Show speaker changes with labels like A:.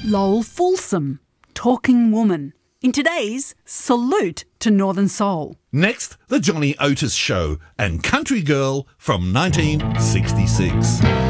A: Lowell Fulsom, Talking Woman, in today's Salute to Northern Soul.
B: Next, The Johnny Otis Show and Country Girl from 1966.